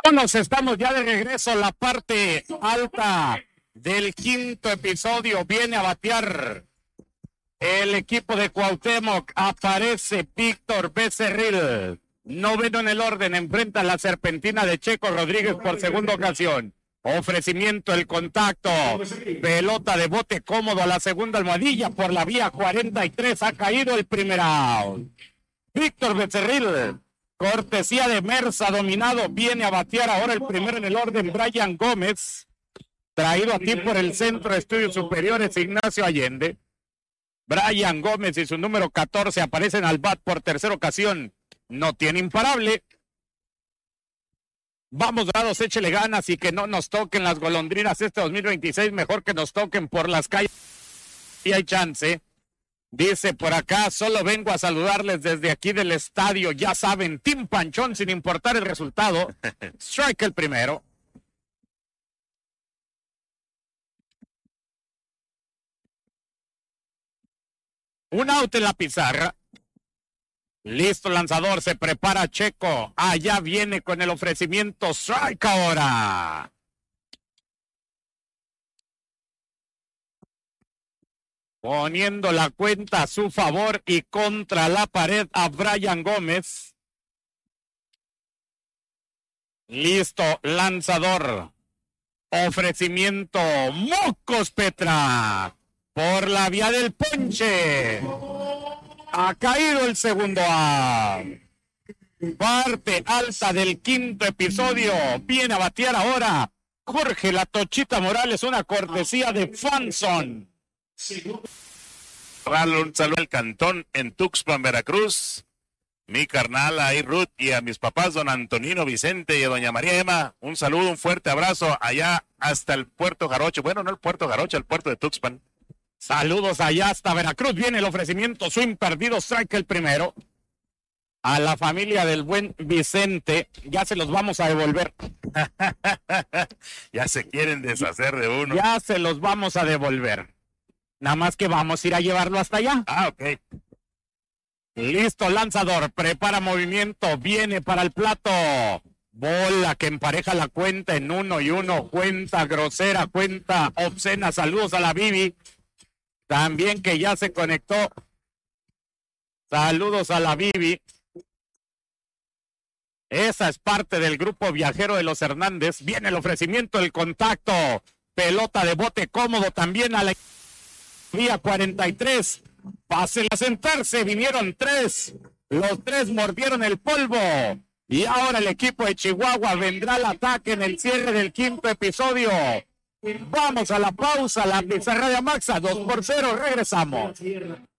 Nos estamos ya de regreso. La parte alta del quinto episodio viene a batear el equipo de Cuauhtémoc. Aparece Víctor Becerril, noveno en el orden, enfrenta a la serpentina de Checo Rodríguez por segunda ocasión. Ofrecimiento, el contacto, pelota de bote cómodo a la segunda almohadilla por la vía 43, ha caído el primer out. Víctor Becerril, cortesía de Mersa, dominado, viene a batear ahora el primero en el orden, Brian Gómez, traído a ti por el Centro de Estudios Superiores Ignacio Allende. Brian Gómez y su número 14 aparecen al bat por tercera ocasión, no tiene imparable. Vamos, Dorados, échele ganas y que no nos toquen las golondrinas este 2026, mejor que nos toquen por las calles. Y hay chance. Dice por acá, solo vengo a saludarles desde aquí del estadio, ya saben, Team Panchón sin importar el resultado. Strike el primero. Un out en la pizarra. Listo, lanzador, se prepara Checo. Allá viene con el ofrecimiento. Strike ahora. Poniendo la cuenta a su favor y contra la pared a Brian Gómez. Listo, lanzador. Ofrecimiento. Mocos Petra. Por la vía del ponche. Ha caído el segundo out. Parte alta del quinto episodio. Viene a batear ahora Jorge La Tochita Morales, una cortesía de Fanson. Un saludo al cantón en Tuxpan, Veracruz. Mi carnal ahí Ruth y a mis papás, don Antonino Vicente y a doña María Emma. Un saludo, un fuerte abrazo allá hasta el Puerto Jarocho. Bueno, no el Puerto Jarocho, el puerto de Tuxpan. Saludos allá hasta Veracruz. Viene el ofrecimiento, swing perdido, strike el primero. A la familia del buen Vicente, ya se los vamos a devolver. Ya se quieren deshacer de uno. Ya se los vamos a devolver. Nada más que vamos a ir a llevarlo hasta allá. Ah, ok. Listo, lanzador, prepara movimiento, viene para el plato. Bola que empareja la cuenta en 1-1, cuenta grosera, cuenta obscena. Saludos a la Bibi. También que ya se conectó. Saludos a la Bibi. Esa es parte del grupo viajero de los Hernández. Viene el ofrecimiento, el contacto. Pelota de bote cómodo también a la vía 43. Pásenla a sentarse. Vinieron tres. Los tres mordieron el polvo. Y ahora el equipo de Chihuahua vendrá al ataque en el cierre del quinto episodio. Vamos a la pausa, la pizarra de Amaxa, 2-0, regresamos.